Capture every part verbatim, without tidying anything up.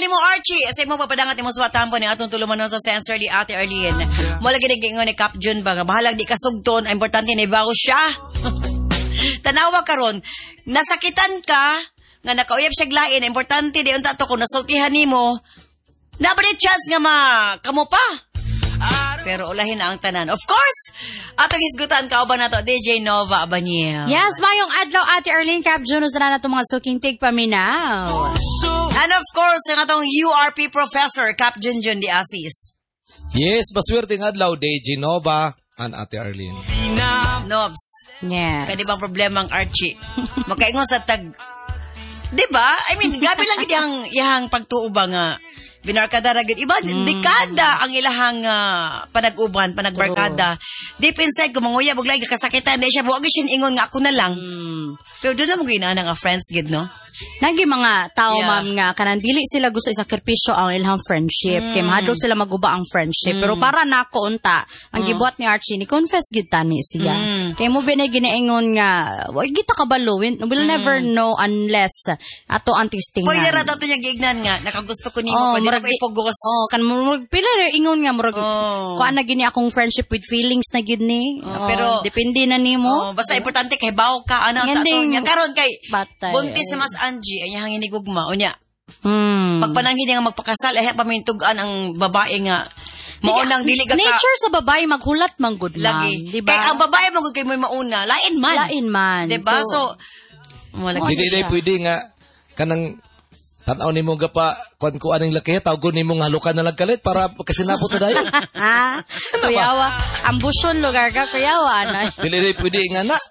ni mo Archie, sa mo papadangat ni mo suwatampo ni atong tulumanon sa sensor di Ate Arlene. Mo lagi naging ni Cap Jun ba nga bahalag di kasugton, ang importante ni bago siya. Tanawa karon, nasakitan ka nga nakauyab siya glain, importante di unta to kung nasultihan nimo. Na ba ni chance nga ma kamo pa? Pero ulahin na ang tanan. Of course, atong hisgutan ka ba na to, D J Nova Abaniel. Yes, mayong adlaw Ate Arlene Cap Junos na na itong mga suking tig paminaw. And of course, yung atong U R P professor, Cap Junjun di Asis. Yes, baswerte ng adlaw, D J Nova and Ate Arlene. Nobs. Yes. Kadi bang problema ang Archie? Makaingon sa tag... Diba? I mean, gabi lang yung ihang pagtuuba nga. Binarkada na gud iba mm. dekada ang ilahang uh, panag-uban, panagbarkada. Deep inside ko manguya buglay kasakitan di siya buwag siya ingon nga ako na lang. Mm. Pero doon na mo ginana nga friends gid no. Nagi mga tao yeah. ma'am nga kanang dili sila gusto isakripisyo ang ilang friendship. Mm. Kay mahadlok sila maguba ang friendship. Mm. Pero para nako unta ang mm. gibuhat ni Archie ni confess gid tani siya. Mm. Kay mo binay ginaingon nga wag kita kabaluin. We'll mm. never know unless ato ang testing. Pwede ra daw to niya gignan nga nakagusto ko nimo oh, pwede ako ipugos. Oh, kan murag pila ra ingon nga murag oh. kuan na gini akong friendship with feelings na gid ni. Oh, pero depende na nimo. Oh, basta importante kay bawo ka ana ta to nya karon kay batay. Buntis na Mas Angie ay hangin ni gugma unya. Hmm. Pagpananghin nga magpakasal ay pamintug-an ang babae nga maunang dili ka nature sa babae maghulat man gud lagi diba? Kay ang babae man gud kay may mauna lain man lain man diba so, so wala dili dili pwede nga kanang tanaw nimo ga pa kuan ko aning laki tawgon nimo nga halukan na lang kalit para kasinapot na dayon. Ha? Kuyawa, ambusyon lugar ka kuyawa na. Dili dili pwede nga na.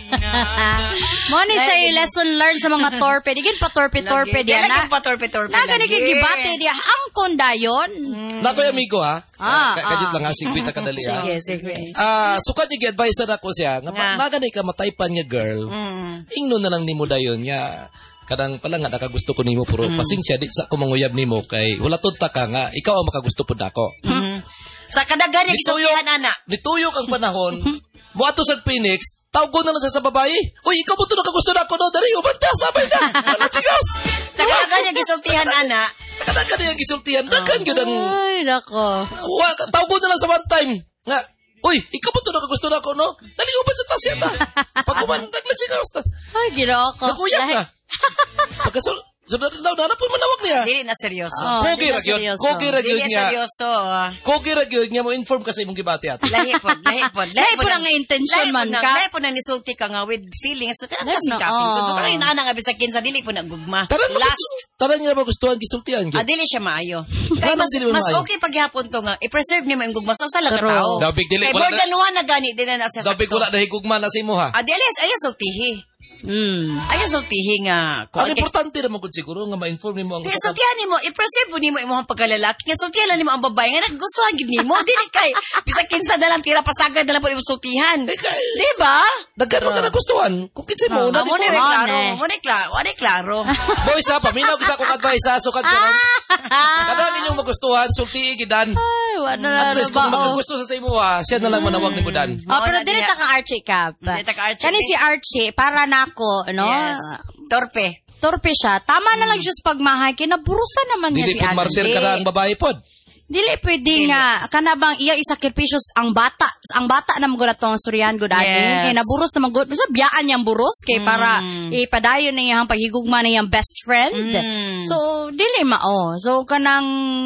Mo ni siya lesson learned sa mga torpe. Digin pa torpe-torpe diyan na. Lagi pa torpe-torpe. Na gani kay gibate diya angkon dayon. Na ko amigo ha. Ah, Kajit lang ha sigbita kadali ha. Sige, sige. Ah, sukat ni advice na ko siya nga na gani ka mataypan nga girl. Ingno na lang nimo dayon nya. Kadang pala nga nakagusto ko nimo puro mm. pasensya di sa ko manguyab nimo kay wala tudta ka nga ikaw ang makagusto pud nako. Mm. Sa kadagan ni isukihan ana. Nituyok ang panahon. Buato sa Phoenix, tawgon na lang sa babae. Uy, ikaw mo to nakagusto nako no, dari ubanta sabay ta. Wala chigas. Sa kadagan ni gisultihan ana. Sa kadagan ni gisultihan dakan gyud ang ay nako. Wa tawgon na lang sa one time. Nga uy, ikaw mo to nakagusto nako no? Dali uban sa tasya ta. Pagkuman naglachigas ta. Ay ginoo ko. Naguyab na. Pagkasol, sunod lang, nanapon manawag niya. Dili na seryoso. Oh, Kogi ra gyud, kogi ra gyud niya. Dili seryoso. Kogi ra gyud niya mo inform kasi imong gibati ato. Lahi pod, lahi pod. Lahi pod ang intention man ka. Lahi pod na nisulti ka nga with feelings. So kana kasi no, kasi. oh. Pero ina na nga bisag kinsa dili po nagugma. Last. Taran nga magustuhan gisultihan gyud. Ah, dili siya maayo. Kay mas, mas okay paghapon to nga i-preserve nimo ang gugma sa usa lang ka tao. Daw big dili. Kay more than one na gani din na sa. Daw big wala na higugma na sa imo ha. Ah, dili ayo sultihi. Mm. Ayaw sultihin nga. Ang importante naman kung siguro nga ma-inform ni mo ang kaya sultihan ni mo, i-preserve po ni mo imong pagkalalaki. Kaya sultihan ni mo ang babae nga naggustuhan gid nimo. Dili kay bisag kinsa na lang tira pasagad na lang po imong sultihan. Di ba? Nagkaroon ka nagustuhan. Kung kinsa mo, na mo ni klaro, mo ni klaro, mo ni klaro. Boys ha, paminaw kita kong advice ha, sukat ko lang. Kadang inyong magustuhan, sultihin gidan. Ay, wala na at least kung magagusto sa sa imo ha, siya na lang manawag ni Gudan. Oh, pero dili ta kang Archie Cap. Dili ta kang Archie. Kani si Archie para nako, no? Yes. Torpe. Torpe siya. Tama na lang siya sa pagmahay. Kinaburusa naman niya si Archie. Dili martir ka na ang babae pod. Dili pwede nga kanabang iya isakripisyo ang bata. Ang bata na magud atong storyahan gud ani. Kay naburos na magud. Sa biyaan niyang buros kay mm. para ipadayon na iyang paghigugma na iyang best friend. Mm. So dili mao. So kanang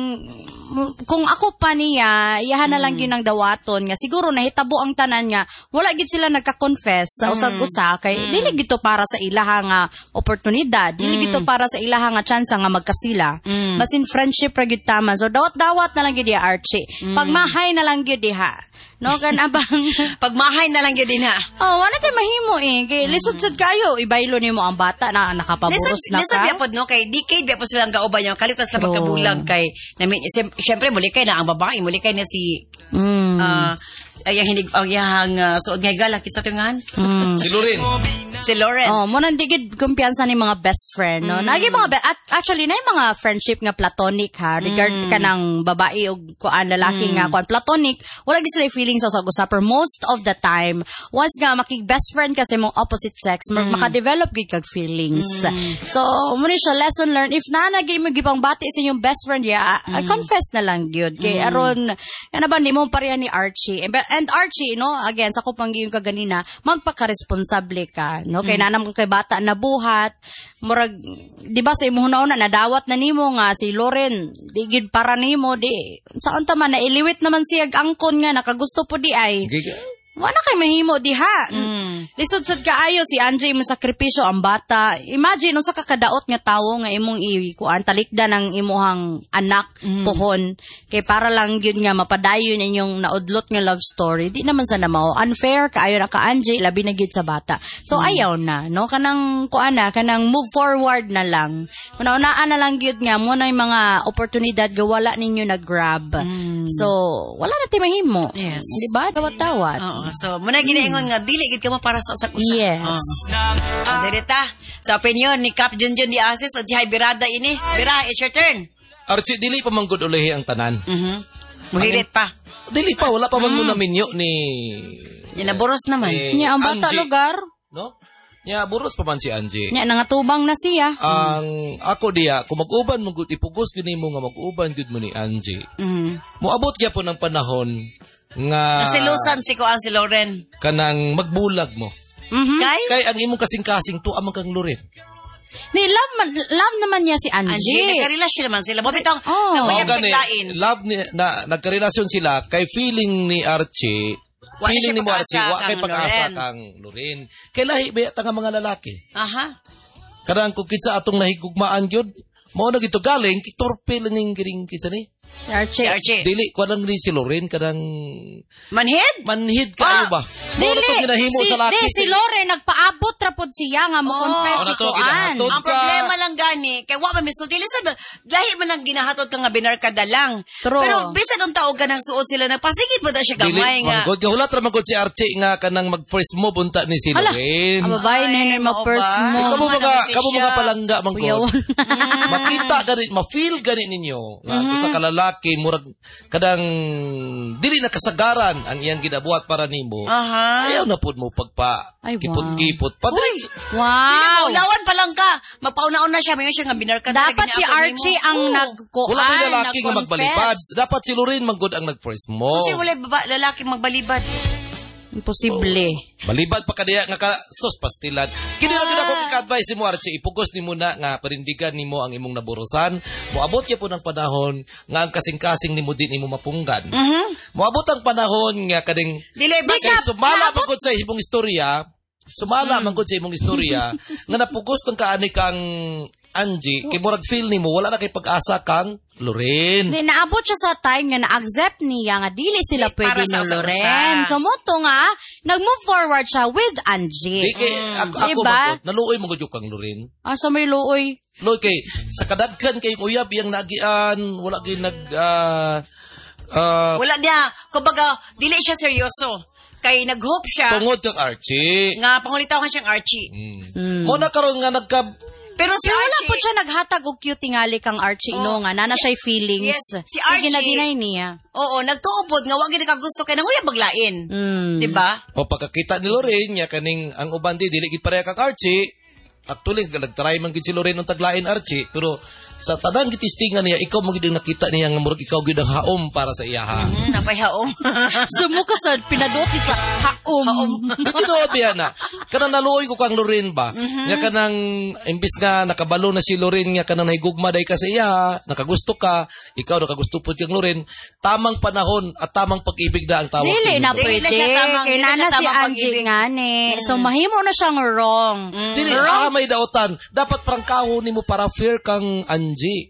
kung ako pa niya, iyahan na lang mm. ginang dawaton nga siguro nahitabo ang tanan nga wala gid sila nagka-confess sa usag-usa kay mm. dili gito para sa ilaha nga oportunidad, dili mm. gito para sa ilaha nga chance nga magkasila. Mm. Basin friendship ra gid tama. So dawat-dawat na lang gid ya Archie. Mm. Pagmahay na lang gid diha. No kan abang pagmahay na lang gyud din ha. Oh, wala tay mahimo eh. Kay lisod sad kayo, ibaylo nimo ang bata na nakapaburos na ka. Lisod biya pod no kay decade biya po silang kauban yung kalitas na pagkabulag kay namin syempre muli kay na ang babae, muli kay na si mm. uh, ay hinig ang yang uh, suod nga galak sa tungan. Mm. Si Lorin. Si Lauren. Oh, mo nang digid kumpiyansa ni mga best friend, no. Mm. Nagi mga be- at actually na mga friendship nga platonic ha, regard Mm. kanang babae o kuan lalaki nga kuan platonic, wala gid sila feelings sa usag-usa per most of the time. Once nga makig best friend kasi mong opposite sex, mm. maka-develop gid kag feelings. Mm. So, mo ni siya lesson learned if nanagi mo gipang bati sa inyong best friend, yeah, mm. I confess na lang gyud kay mm. aron ano ba nimo pareha ni Archie. And, and Archie, no, again sa ko panggiyon ka ganina, magpaka-responsable ka, no? Kay mm. nanam kay bata na buhat, murag di ba sa imong una nadawat na nimo nga si Lauren, di gid para nimo di saan ta man nailiwit naman siya angkon nga nakagusto po di ay. Wala kay mahimo diha. Mm. Lisod sad kaayo si Angie mo sakripisyo ang bata. Imagine unsa ka kadaot nga tawo nga imong ikuan talikdan ang imuhang anak mm. pohon kay para lang gyud nga mapadayon inyong naudlot nga love story. Di naman sa mao unfair kaayo na ka Angie labi na gyud sa bata. So mm. ayaw na no kanang kuan na kanang move forward na lang. Una-unaan na lang gyud nga mo na yung mga oportunidad ga wala ninyo na grab. Mm. So wala na ti mahimo. Yes. Di ba? Dawat-dawat. Oo. So, muna ginaingon nga, dili gid ka mo para sa usak-usak. Yes. Oh. Dirita, sa opinion ni Cap Junjun di Asis o Jihay Birada ini. Bira, it's your turn. Archie, dili pa manggod ulihi ang tanan. Mm-hmm. Muhilit pa. Dili pa, wala pa man Mm. muna minyo ni... Yan na buros naman. ni Nya ang bata Angie. lugar. No? Nya, buros pa man si Angie. Nya nangatubang na siya. Ang ako diya, kung mag-uban mo gud ipugos gyud nimo nga mag-uban gyud mo ni Angie. Mm. Moabot gyud po ng panahon nga Nasilusan si Kuan si Lauren. kanang magbulag mo. Mhm. Kay? Kay ang imong kasing-kasing tuwa man kang lurit. Ni love, man- love naman niya si Angie. Angie, nagkarelasyon naman sila. Mabitang, Oh. nagmayag gani, siglain. love ni na nagkarelasyon sila kay feeling ni Archie. Wa feeling siya ni mo Archie, pag-asa wa kay kang pag-asa Loren. kang Loren. Kay lahi ba ta nga mga lalaki. Aha. Karang kung kitsa atong nahigugmaan gyud, mao na gito galing kitorpil ning giring kitsa ni. Si Archie. Si Archie. Dili ko lang ni si Loren kadang Manhid? manhid kayo Ah, ba? Mao na to ginahimo si, sa laki. di, si Lore, nagpaabot rapod siya nga mo Oh, confess ano si to, Kuan. ginahatod? Ang ka. problema lang gani, kay wa man misulti. Listen, lahi man ang ginahatod ka nga binarkada lang. True. Pero bisan ang tao ka nang suot sila, nagpasigit pa da siya gamay Dili, nga. manggod ka hulat ra magod si Archie nga kanang mag first move unta ni si Hala, Loren. ang babae na Ay, yun mao ma-first ba? mo. Kamu Mga mga naman kamu siya. mga palangga manggod. Kuyawan. Makita ganit, ma-feel ganit ninyo nga Mm-hmm. usa ka lalaki murag kadang dili na kasagaran ang iyang ginabuhat para nimo. Aha. Ayaw na pud mo pagpa Ay, wow. kipot-kipot. Padre, Wow. Ulawan pa lang ka. Magpaunaon na siya. Mayon siya nga binarkada. Dapat si Archie ang nagkuan, wala kay lalaki nga nag-confess. magbalibad. Dapat si Loren manggod ang nag-first mo. Kasi wala baba, lalaki magbalibad. Imposible. Balibad pa kadiya nga ka sus pastilan. Kini lang gid ako ka-advise nimo Archie, ipugos nimo na nga parindigan nimo ang imong naburusan. Moabot ya po ng panahon nga ang kasing-kasing nimo din imo mapunggan. Mhm. Moabot ang panahon nga kading Dili ba kay sumala magud sa imong istorya, sumala magud sa imong istorya nga napugos tong kaani kang Angie, kay murag feel nimo wala na kay pag-asa kang Loren. Di, naabot siya sa time nga na-accept niya nga dili sila Di, para pwede sa ni usa-usa. Loren. So, moto nga, nag-move forward siya with Angie. Di kay ako, ako Diba? magud, naluoy magud yung kang Loren. Asa may luoy? Loy kay sa kadaghan kay uyab yang nagian wala kay nag ah ah, Wala niya. Kumbaga, dili siya seryoso. Kay nag-hope siya tungod kang Archie. nga pangulitaw siyang Archie. Mm. Mo na karon nga nagka Pero si Pero wala Archie, po siya naghatag og cute tingali kang Archie Oh, no nga nana si- siya feelings. yes, si Sige Archie- na dinay niya. oo, nagtuupod nga wag gid ka gusto kay nanguya baglain. Mm. Di ba? o pagkakita ni Loren nya kaning ang uban di dili gid pareha kang Archie. Actually nagtry man gid si Loren ng taglain Archie pero sa tanang gitistingan niya ikaw mo gid ang nakita niya nga murag ikaw gid ang haom para sa iya ha. Hmm, napay haom. Sumuka sa pinadot sa haom. Di tinuod yan na. Kanang naluoy ko kang Loren ba? Nga kanang, imbis nga nakabalo na si Loren, nga kanang nahigugma day ka sa iya, nakagusto ka, ikaw nakagusto po kang Loren, tamang panahon at tamang pag-ibig na ang tawag sa Dili na inyo. Dili pwede. na siya tamang- Kay dili na nana siya si tamang Angie pag-ibig. nga ni. So mahimo na siyang wrong. Dili, ah, may daotan. Dapat prangkaho ni mo para fair kang Angie.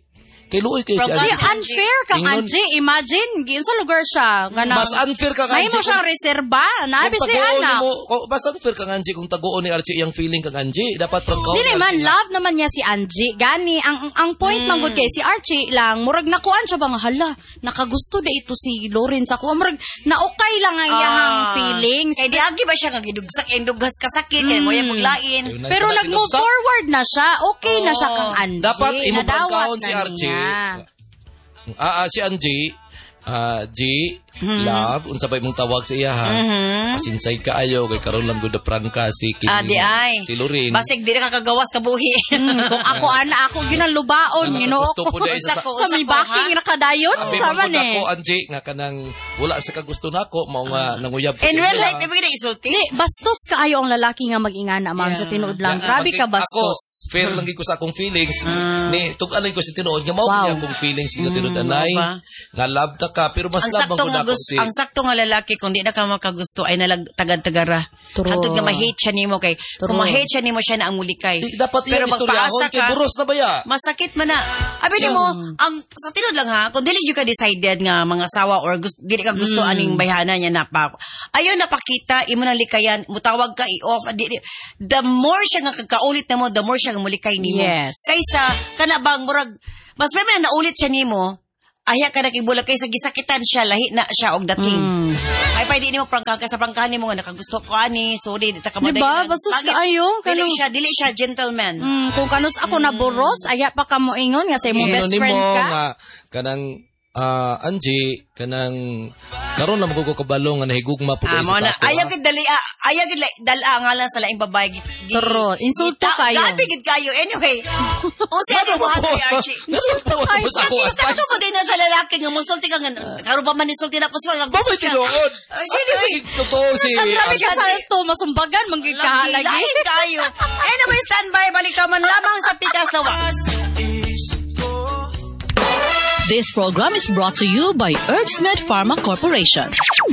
Kay luoy kay si From Angie. Di unfair kang Ingon- Angie. Imagine, ginsa lugar siya. Ganang, Mas unfair kang may Angie. mo siyang reserba. Naabis Kung ni taguon anak. mo, kung mas unfair kang Angie kung taguon ni Archie yung feeling kang Angie. Dapat prangkaw. Dili man, love naman niya si Angie. Gani, ang ang point mm. man gud kay si Archie lang, murag nakuan siya bang, hala, nakagusto da ito si Lawrence ako. Murag, naukay lang ang iyahang Ah. feelings. Kay di agi ba siya nga gidugsak indugas kasakit kay mo yang maglain. Ayun, Pero nagkita nag-move sinugsak. forward na siya. Okay na siya Oo. kang Angie. Dapat imo Nadawat prangkahon si na Archie. niya. Ah, ah, si Angie, ah, G, love, unsa ba imong tawag sa iya ha? Pasinsay ka ayo kay karon lang gud prangka si Kim. Ah, di ay. Si Lorin. Basig di na kakagawas kabuhi. Hmm, kung ako ana ako ginalubaon, Ano, ginoo gusto ko. po dahil sa- Sa, sa may backing na kadayon, Abi sama man ni. ako Angie nga kanang wala sa kagusto nako mao nga nanguyab ko. In sa real iya. life, ibigay na isulti. Di, bastos kaayo ang lalaki nga mag-ingana, ma'am, Yeah. sa tinuod lang. Yeah, Grabe bakit ka bastos. Ako, fair lang gid ko sa akong feelings. Ni tugalay ko sa tinuod nga mao Wow. niya akong feelings gid tinuod anay. ba? Nga love ta ka pero mas Ang love sakto man nga gud ako gusto, si ang sakto nga lalaki kung di na ka makagusto ay nalag tagad-tagara. True. Hantod nga ma-hate siya nimo kay True. kung ma-hate siya nimo siya na ang mulikay. Di- dapat Pero iya istoryahon magpaasa kay ka, buros na ba ya? masakit man na. Abi nimo, ang sa tinod lang ha, kung dili jud ka decided nga mga asawa or gusto dili ka gusto Mm. aning bayhana niya na pa. Ayo napakita imo nang likayan, mutawag ka i-off. Di- di- The more siya nga kagkaulit na mo, the more siya nga mulikay nimo. Yes. Kaysa kana bang murag mas may man naulit siya nimo. Aya ka nakibula kay sa gisakitan siya, lahi na siya og dating. Mm. Ay pa di nimo prangkahan ka sa prangkahan nimo nga nakagusto ko ani, sorry di ta ka Diba? madayon. Bastos Bakit? kaayo, Dili kanang- siya, dili siya gentleman. Mm, kung kanus ako na boros, aya pa ka mo ingon nga sa imong Ingon best nimo friend ka. nga kanang ah, Angie kanang karon na magko kabalo nga nahigugma pud Ah, sa mo na tato. aya gid dali ah, aya gid la- dala nga lang sa laing babae gid. gi- True. Insulto gita- kayo. Grabe gid kayo. Anyway. O siya di mo hatoy Archie. Nasulto mo sa ako Sakto advice. mo din na sa lalaki nga musulti ka nga karon pa man isulti na ko sa nga. Babay tinuod. Ay, dili, Ay, totoo si Ang grabe ka Angie. sa ito, masumbagan, manggikahalagi. Lain kayo. Anyway, standby. Balik ka man lamang sa Pikas na Wax. This program is brought to you by Herbsmed Pharma Corporation.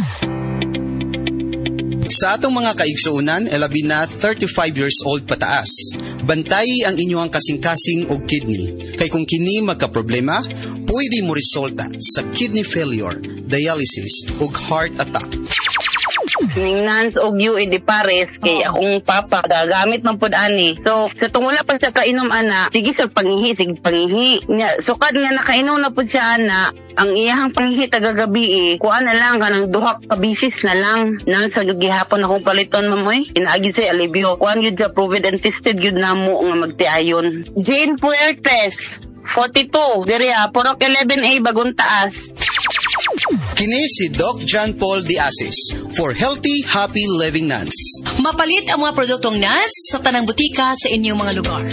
Sa atong mga kaigsuunan, elabi na thirty-five years old pataas. Bantay ang inyong kasing-kasing o kidney. Kay kung kini magka-problema, pwede mo resulta sa kidney failure, dialysis o heart attack. Nans og yu di pares kay akong papa gagamit man pud ani. So sa tungula pa siya kainom ana, sige sir pangihi, sige pangihi. Nya sukad nga nakainom na pud siya ana, ang iyahang pangihi tagagabi eh, kuan na lang kanang duha ka bisis na lang. Nang sa gihapon akong paliton mamoy, inaagi say alibio. Kuan gyud sa proven and tested gyud namo nga magtiayon. Jane Puertes, forty-two, diri ah, Purok eleven A Bagong Taas. Kini si Doc John Paul Diasis for Healthy, Happy Living Nuns. Mapalit ang mga produktong N A S sa tanang butika sa inyong mga lugar.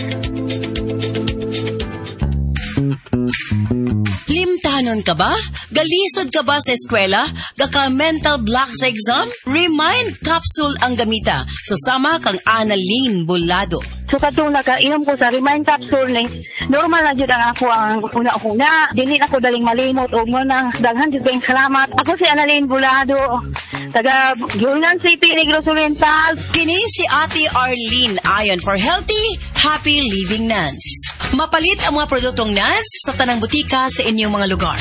Limtanon ka ba? Galisod ka ba sa eskwela? Gaka mental block sa exam? Remind capsule ang gamita. Susama kang Annalyn Bulado. So katong nakainom ko sa Remind Capsule ni normal na jud ang ako ang una-una. Dili ako daling malimot o mo nang daghan jud kayong salamat. Ako si Annalyn Bulado, taga Yunan City, Negros Oriental. Kini si Ate Arlene ayon for healthy, happy living nuns. Mapalit ang mga produktong N A S sa tanang butika sa inyong mga lugar.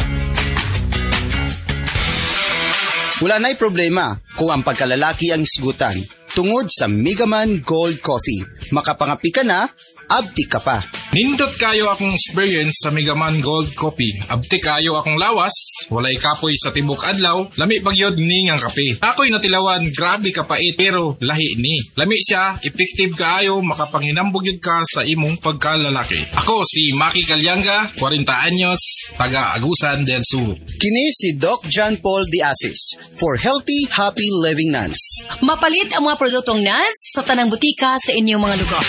Wala na'y problema kung ang pagkalalaki ang isgutan. Tungod sa Megaman Gold Coffee, makapangapi ka na, abti ka pa. Nindot kayo akong experience sa Megaman Gold Coffee. Abti kayo akong lawas, walay kapoy sa tibok adlaw, lami pagyod ni ngang kape. Ako'y natilawan, grabe kapait, pero lahi ni. Lami siya, effective kaayo, makapanginambog yun ka sa imong pagkalalaki. Ako si Maki Calyanga, forty anyos, taga Agusan del Sur. Kini si Doc John Paul Diasis for Healthy, Happy Living Nuns. Mapalit ang mga produktong N A S sa tanang butika sa inyong mga lugar.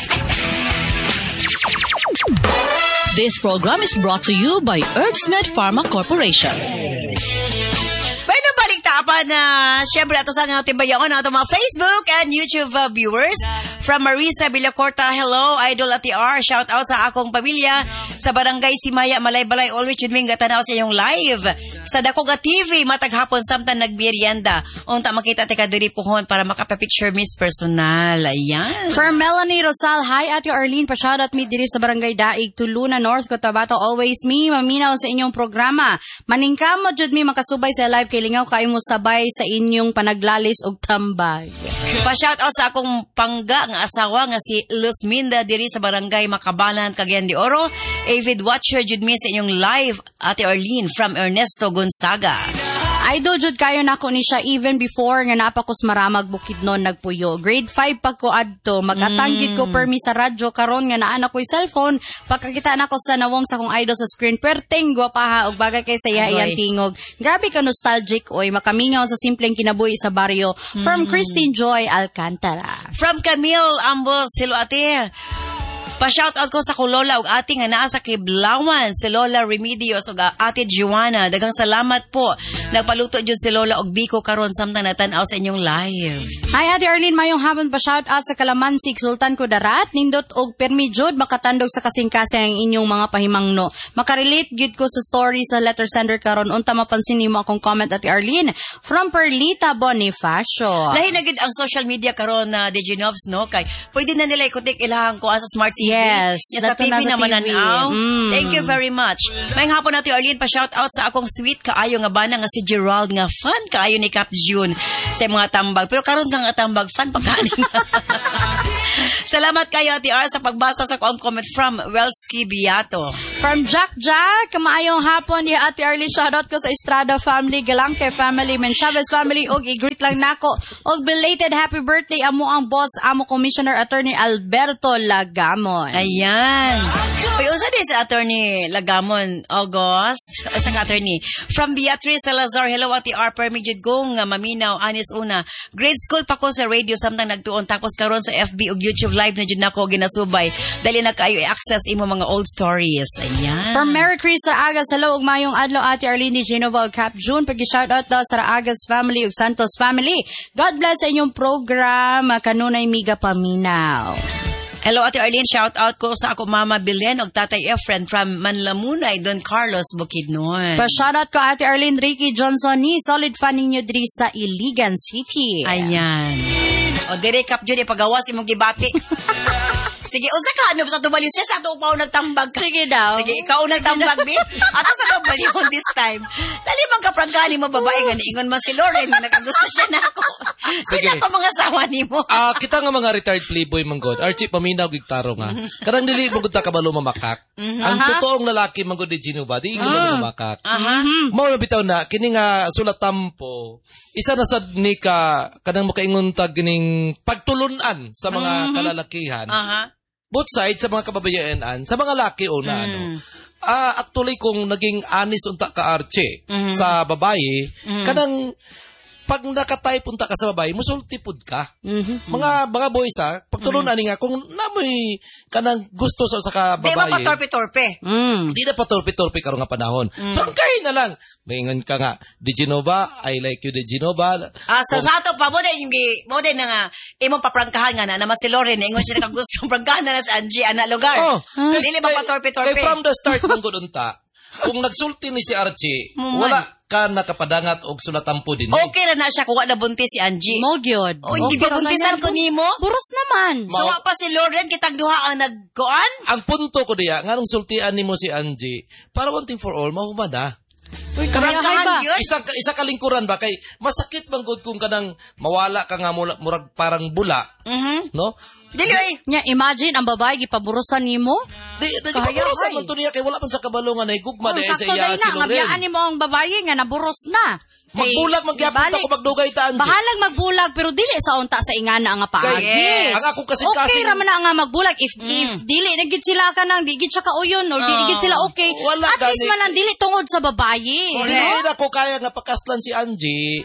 This program is brought to you by Herbsmed Pharma Corporation. Bueno, balik tapan na siyempre ato sa nga timbayawan na ato mga Facebook and YouTube uh, viewers. From Marisa Villacorta, hello, Idol Ate R. Shout out sa akong pamilya sa barangay Simaya, Malaybalay. Always yun ming gatanaw sa inyong live. Sa Dakoga T V, mataghapon samtang nagmerienda. Unta makita tika diri puhon para makapapicture miss personal. Ayan. From Melanie Rosal, hi Ate Arlene, pa-shoutout me diri sa barangay Daig, Tuluna North, Cotabato. Always me, maminaw sa inyong programa. Maningkamo jud mi makasubay sa live kay lingaw kayo mo sabay sa inyong panaglalis og tambay. Pa-shout out sa akong pangga nga asawa nga si Luzminda diri sa barangay Makabanan, Cagayan de Oro. Avid watcher jud mi sa inyong live, Ate Arlene, from Ernesto Gonzaga. Idol jud kayo nako ni siya even before nga napakos maramag Bukidnon nagpuyo. Grade five pag ko adto, magatanggit ko permi sa radyo karon nga naa na ko'y cellphone. Pagkakita nako sa nawong sa kong idol sa screen, perting gwapaha og bagay kay sa iya iyang tingog. Grabe ka nostalgic oy, makamingaw sa simpleng kinabuhi sa baryo. From Christine Joy Alcantara. From Camille Ambos, hello ate. Pa-shoutout ko sa kulola ug ate nga naa sa Kiblawan, si Lola Remedios ug ate Joanna. Daghang salamat po. Nagpaluto jud si Lola og biko karon samtang natan-aw sa inyong live. Hi Ate Arlene, mayong hapon, pa-shoutout sa Kalamansig, Sultan Kudarat. Nindot og permi jud makatandog sa kasing-kasing ang inyong mga pahimangno. Makarelate gid ko sa story sa letter sender karon. Unta mapansin nimo akong comment Ate Arlene. From Perlita Bonifacio. Lahi na gid ang social media karon na uh, Diginovs, no? Kay pwede na nila ikutik ilahang ko sa smart T V. Yes, sa T V naman nanaw. Mm. Thank you very much. May hapon natin Arlene, pa-shout out sa akong sweet kaayo nga bana nga si Gerald nga fan kaayo ni Cap June sa mga tambag. Pero karon nga nga tambag fan pagkaning. Salamat kayo Ate R sa pagbasa sa akong comment from Welsky Biato. From Jack Jack, kamaayong hapon ni Ate Arlene, shoutout ko sa Estrada family, Galangke family, Menchavez family, og i-greet lang nako og belated happy birthday amo ang boss, amo Commissioner Attorney Alberto Lagamo. Ayan. Uy, usa din sa Attorney Lagamon, August. Sa attorney. From Beatrice Salazar, hello Ate R. Permijid kong maminaw, anis una. Grade school pa ko sa radio, samtang nagtuon. Tapos karon sa F B o YouTube live na dyan ako ginasubay. Dali na kayo i-access imo mga old stories. Ayan. From Mary Chris Raagas, hello ug mayong adlaw Ate Arlene Genova ug Cap June. Pag-shoutout daw sa Raagas family ug Santos family. God bless sa inyong program. Kanunay miga paminaw. Hello, Ate Arlene. Shout out ko sa ako Mama Belen o Tatay Efren from Manlamunay, Don Carlos, Bukidnon. Pa-shoutout ko Ate Arlene Ricky Johnson ni solid fan ninyo diri sa Iligan City. Ayan. O, dire Cap June, ipagawas imong gibati. Sige, usa ka, ano sa tubalyo siya sa tupaw nagtambag ka. Sige daw. Sige, ikaw nagtambag, bin. At sa tubalyo this time. Dali bang kaprangkani mo babae nga niingon man si Lauren nga nakagusto siya na ako. Sige. Sila ko mga sawa ni mo. Ah, uh, kita nga mga retired playboy manggod. Archie paminaw gigtaro nga. Karang dili mo gud ta kabalo mamakak. Mm-hmm. Ang uh-huh. totoong lalaki manggod di Genova, di ikaw uh-huh. mamakak. Aha. Uh-huh. Mao na bitaw na kini nga sulatampo. Isa na sad ni ka kanang makaingon tag kining pagtulunan sa mga mm-hmm. kalalakihan. Aha. Uh-huh. Both sides sa mga kababayaan, sa mga laki o na mm. ano. Ah, uh, actually kung naging honest unta ka Archie mm-hmm. sa babae, mm-hmm. kanang pag nakatay punta ka sa babae, musulti pud ka. Mm-hmm. Mga mga boys ha, pagtulunan mm-hmm. nga kung namoy kanang gusto sa sa ka babae. Di ba patorpe-torpe? Mm. Di na patorpe-torpe karon nga panahon. Mm. Pero kay na lang. Maingon ka nga, Di Genova, I like you, Di Genova. Ah, sa kung, sato pa, mo din yung, mo din na nga, imong paprangkahan nga na, naman si Lauren, ingon siya na kagustong prangkahan na na sa Angie, ana lugar. Oh, kay, dili ba patorpe-torpe? Kay from the start mong gudunta, kung nagsulti ni si Archie, mm, wala ka nakapadangat og sulatampo din. Okay na na siya kung wala buntis si Angie. Mo gyud. O hindi ba buntisan ko nimo? Buros naman. So wa pa si Lauren kitang duha ang nagkuan? Ang punto ko diya, nganong sultian nimo si Angie, para one thing for all, mahuman na. Uy, karangkahan ba? Isa, isa kalingkuran ba? Kay masakit bang good kung kanang mawala ka nga mula, murag parang bula. Mm-hmm. No? Dili ay. Nya, imagine ang babae gipaburusan nimo. Di, di paburusan man to niya kay wala man sa kabalongan ay gugma oh, dahil sa iya si Loren. Sakto nimo ang babae nga naburos na. Magbulag magyapon ta ko magdugay ta Angie. Bahalag magbulag pero dili sa unta sa ingana nga paagi. Yes. Ang ako kasi kasi okay ra man nga magbulag if, mm. if dili na gid sila kanang di gid siya kauyon or uh, dili gid sila okay. Wala, at least man lang dili tungod sa babae. Dili na ko kaya nga pakaslan si Angie.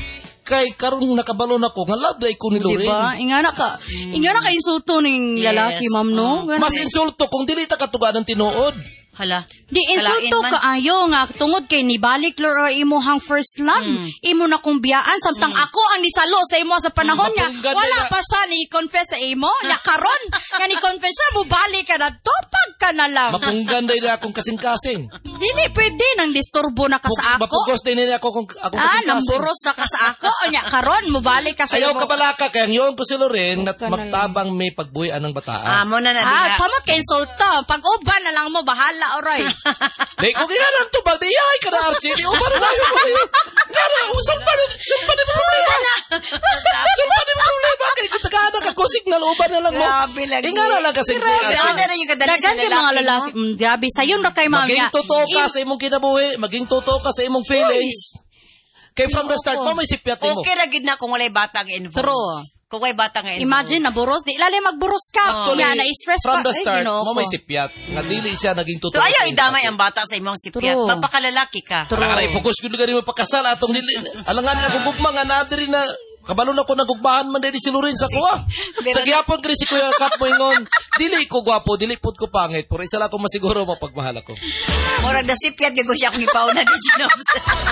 Kay karon nakabalo na ko nga love day ko ni Lauren. Diba? Ingana ka. Mm. Ingana ka insulto ning yes. lalaki, ma'am, no? Uh. Mas insulto kung dili ta katugan ng tinuod. Hala. Di insulto Kalain man. kaayo nga tungod kay nibalik lor imuhang first love. Mm. Imo na kong biyaan samtang ako ang nisalo sa imo sa panahon Mm. nga Mapunggan wala na- pa siya ni confess sa imo. Nya karon nga ni confess siya mo balik ka na tupag ka na lang. Mapunggan day na akong kasing-kasing. Dili pwede nang disturbo na ka sa ako. Mapugos din nila ako kung akong Ah, kasing-kasing. namburos na ka sa ako. Nya karon mo balik ka sa Ayaw imo. ka balaka, kaya yun ko si Loren at Huwag ka na magtabang may pagbuyan ng bataan. Ah, mo na na Ah, diha. samot kay insulto. Pag uban na lang mo bahala oray. Di ko kaya tubag di ay ka na Archie. Di umaro na yun. Kaya, sumpa na, sumpa na mo problema. Sumpa na mo problema. Kaya kung tagada ka ko signal, uban na lang mo. Grabe lagi. Ingara na lang kasi. Grabe, ano na yung kadalas Dagan na yung mga lalaki, lalaki. Mm, grabe, sayon na kay mga Maging totoo ka sa imong kinabuhi. Maging totoo ka sa imong feelings. Kaya from the start, mo may sipyat mo. Okay ra gid na kung walay bata nga involved. True. Kung walay bata nga involved. Imagine, naburos. Di lali magburos ka. Actually, Nga, na-stress from pa. the Ay, start, Ginoo mo ko. may sipyat. Nga dili siya naging totoo. So ayaw sa idamay iyong ang bata sa imong sipyat. True. Papakalalaki ka. True. Aray, focus ko nga rin mo pagkasal. Atong dili, alangan na kung gugma nga nadiri na kabalo na ko nagugbahan man din si Loren sa kuha. Sa gihapon kri si Kuya Kap mo ingon, dili ko gwapo, dili pud ko pangit, pero isa lang ko masiguro mapagmahal ako. Murag na sipyat gyud ko siya kung ipauna di Ginos.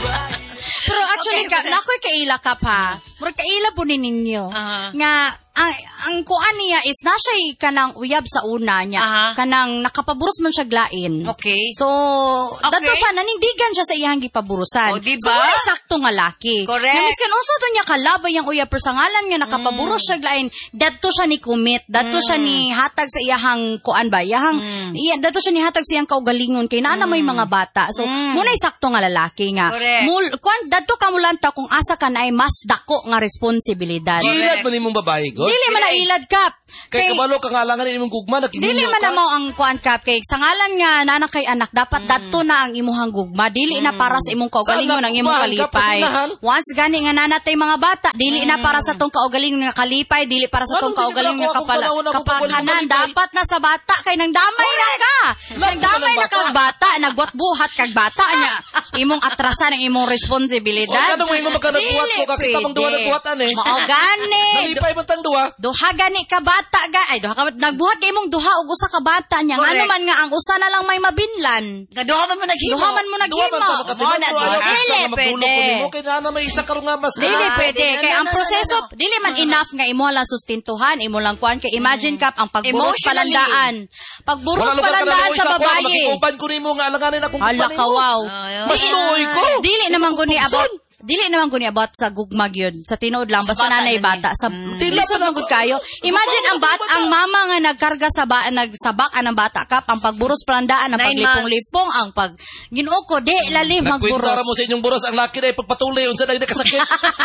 Pero actually, Okay, ka, nakoy kaila ka pa. Murag kaila po ni ninyo. Aha. Nga, ang, ang kuan niya is, na siya kanang uyab sa una niya. Aha. Kanang nakapaburos man siya glain. Okay. So, Okay. dato siya, nanindigan siya sa iyang gipaburusan. O, diba? So, wala sakto nga laki. Correct. Na miskan unsa to niya kalabay ang uyab, pero sa ngalan nga nakapaburos siya glain, dato siya ni commit, dato siya ni hatag sa iyahang kuan ba, iyahang, iya, dato siya ni hatag sa iyang kaugalingon, kay naana may mga bata. So, muna sakto nga lalaki nga. Correct. Mul, kuan, dato ka mulanta kung asa ka na ay mas dako nga responsibilidad. Gilad man imong babae, God. Dili man na ilad kap. Kay kabalo ka nga langan imong gugma, Dili nakininyo man ka. na mo ang kuan kap kay sa ngalan nga nana kay anak dapat dato na ang imuhang gugma dili na para sa imong kaugalingon Saan ang imong na gugmahan ka, kalipay. pasinahan? Once gani nga nanatay mga bata dili na para sa tong kaugalingon nga kalipay dili para sa tong Anong kaugalingon dili nga ba ako kapala kung panahon ako kapaghanan kaugalingon kalipay? dapat na sa bata kay nang damay na ka. Nang damay na kag bata nagbuhat-buhat kag bata nya imong atrasan ang imong responsibilidad. O, kanong mo ingon makanagbuhat ko, kakita mong duwa nagbuhatan eh. Mao gani. Nalipay man tang duwa. Duha gani ka bata ga ay duha ka nagbuhat kay imong duha og usa ka bata nya Correct. ngano man nga ang usa na lang may mabinlan. Gaduha man mo naghimo. Duha man mo Duwa naghimo. man ka makatiman na, ko, ayaw dili, ko sa pwede. magdulog ko nimo, kay na may isa karon nga mas. Dili Ah, pwede di- kay no, ang no, no, proseso no, no. dili man enough nga imo lang sustintuhan imo lang kuan kay imagine kap ang pagburos Emotionally. palandaan. Pagburos Wala lugar ka na palandaan naoy sa kuha, babaye. makikuban ko nimo nga alanganin akong Hala kumpanin ka mo. wow. Ayaw. Mas tuoy ko. Dili naman guni about Dili naman guni about sa gugmag yun. Sa tinuod lang. Basta bata nanay na bata. Sa, Dili sa mga kayo. Imagine ang bat, ang mama nga nagkarga sa ba, nagsabak ang bata kap, ang pagburos palandaan, ang Nine paglipong-lipong, ang pag, ginoo ko, di, lalim, Nagkwento magburos. ra mo sa inyong buros ang laki na ipagpatuloy unsa na kasakit.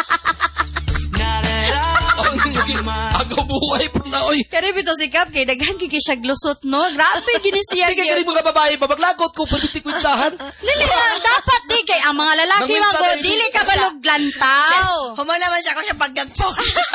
Ang inyong agaw buhay po na oy. Kaya bito si Kap, kay daghan kay siya glusot, no? Grabe, ginisiya. Di ka kani mga babae babaglagot ko panitik-kwintahan. Dili na, dapat di, kay ang mga lalaki Nangwinta mga na go, ini. dili ka baluglantaw. Human naman siya ako siya pagdagpo.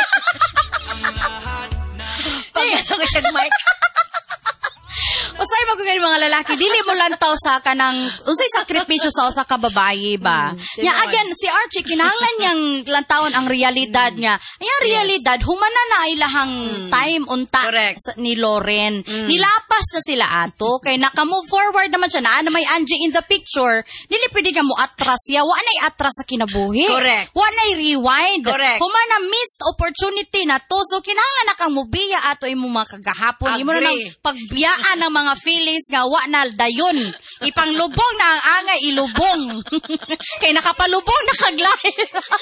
Pagdagpo ko siya mic. Usay mo kung mga lalaki, dili mo lantaw sa kanang, unsay sakripisyo sa usa ka babae ba? Nya again, si Archie, kinahanglan niyang lantawon ang realidad niya. Ang realidad, humana na ilahang time unta Correct. sa, ni Loren. Nilapas na sila ato, kay naka-move forward naman siya na, na may Angie in the picture, dili pwede ka mo atras siya, wa na'y atras sa kinabuhi. Correct. Wa na'y rewind. Correct. Humana missed opportunity na to, so kinahanglan na kang mubiya ato imo mga kagahapon. Imo na nang Agree. pagbiyaan ng mga feelings nga wa na dayon. Ipanglubong na ang angay ilubong. Kay nakapalubong nakaglay.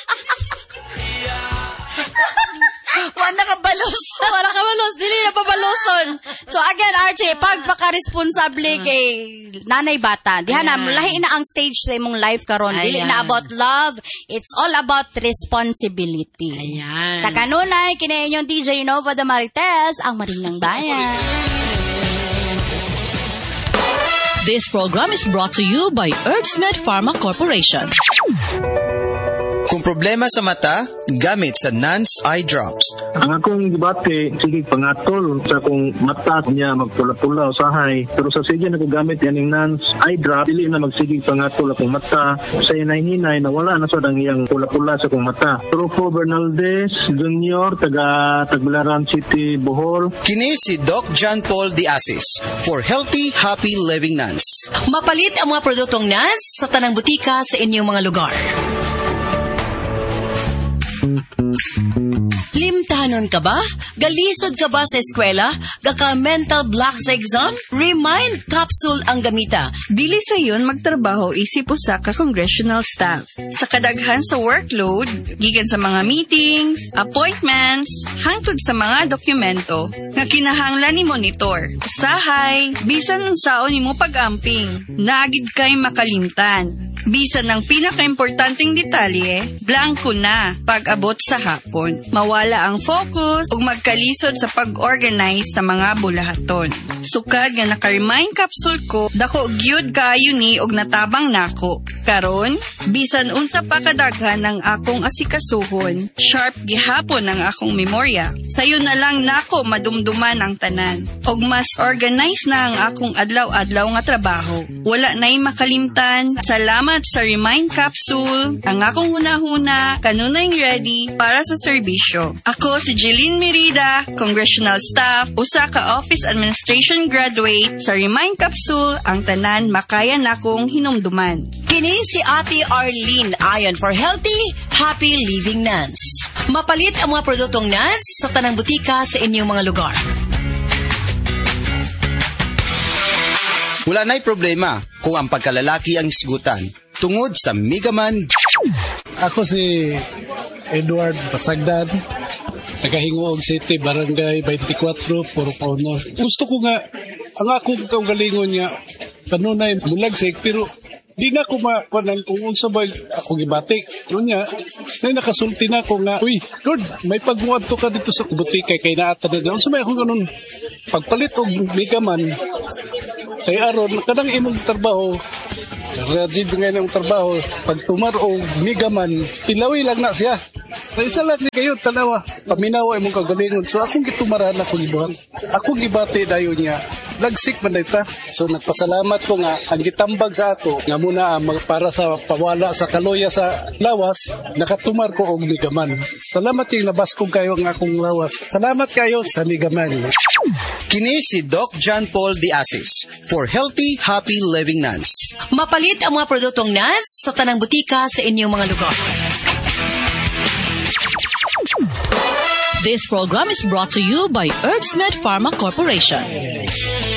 Wala ka balos. Wala ka balos, dili na pabaloson. So again, Archie, pagpaka-responsable kay nanay bata. Diha na, lahi na ang stage sa imong life karon. Dili Ayan. na about love, it's all about responsibility. Ayan. Sa kanunay, kini inyong D J Nova de Marites, ang Marinang Bayan. This program is brought to you by Herbsmed Pharma Corporation. Kung problema sa mata, gamit sa Nance Eye Drops. Ang akong gibati, sige pangatol sa akong mata niya magpula-pula usahay. Pero sa sige na ko gamit yan yung Nance Eye Drop, dili na magsigig pangatol akong mata. Sa hinay-hinay na wala na sa dang iyang pula-pula sa akong mata. Rufo Bernaldez Junior, taga Tagbilaran City, Bohol. Kini si Doc John Paul Diasis for Healthy, Happy Living Nance. Mapalit ang mga produktong Nance sa tanang butika sa inyong mga lugar. Limtanon ka ba? Galisod ka ba sa eskwela? Gaka mental block sa exam? Remind Capsule ang gamita. Dili sa yun magtrabaho isip usa ka congressional staff. Sa kadaghan sa workload, gikan sa mga meetings, appointments, hangtod sa mga dokumento nga kinahanglan ni monitor. Usahay, bisan unsaon nimo pag-amping, nagid kay makalimtan. Bisan ng pinaka-importanting detalye, blanco na pag-abot sa hapon. Mawala ang focus ug magkalisod sa pag-organize sa mga bulahaton. Sukad nga naka-remind capsule ko, dako gyud kaayo ni og natabang nako. Karon, bisan unsa pa kadaghan ng akong asikasuhon, sharp gihapon ang akong memorya. Sayo na lang nako madumduman ang tanan. Og mas organize na ang akong adlaw-adlaw nga trabaho. Wala na'y makalimtan. Salamat sa Remind Capsule. Ang akong hunahuna, kanunay ready para sa serbisyo. Ako si Jeline Merida, Congressional Staff, usa ka Office Administration Graduate sa Remind Capsule, ang tanan makaya nakong hinumduman. Kini si Ate Arlene ayon for Healthy, Happy Living Nance. Mapalit ang mga produktong Nance sa tanang butika sa inyong mga lugar. Wala na'y problema kung ang pagkalalaki ang isgutan tungod sa Megaman. Ako si Edward Pasagdan, taga-Hingoog City, Barangay twenty-four, Porocono. Gusto ko nga, ang akong kaugalingon nga, kanunay mulagsik, pero di na ko makunan kung unsa ba ako gibatik. Noon niya, na nakasulti na ko nga, uy, Lord, may pagmuadto ka dito sa butika kay naata na doon. Unsa may akong ganun, pagpalit og Megaman, kay aron, kadang imong trabaho, Rajid ngayon ang trabaho, pag tumar o Megaman, tilawi lang na siya. Sa isa lang ni kayo, tanawa, paminawa imong kagalingon. So akong gitumaran, akong gibuhan. Akong gibati dayon niya. Lagsik man dita. So nagpasalamat ko nga, ang gitambag sa ato, nga muna para sa pawala sa kaloya sa lawas, nakatumar ko og Megaman. Salamat yung nabaskog kayo ang akong lawas. Salamat kayo sa Megaman. Kini si Doc John Paul Diasis for Healthy, Happy Living Nance. Mapalit ang mga produktong Nance sa tanang butika sa inyong mga lugar. This program is brought to you by Herbsmed Pharma Corporation.